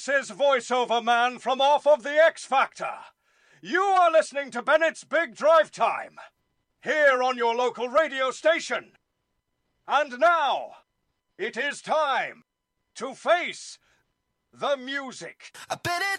This is voiceover man from off of the X Factor. You are listening to Bennett's Big Drive Time, here on your local radio station. And now, it is time to face the music. Bennett